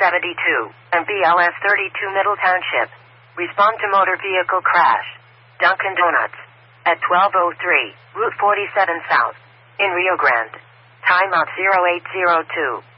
and BLS 32 Middle Township. Respond to motor vehicle crash. Dunkin' Donuts. At 1203, Route 47 South. In Rio Grande. Timeout 0802.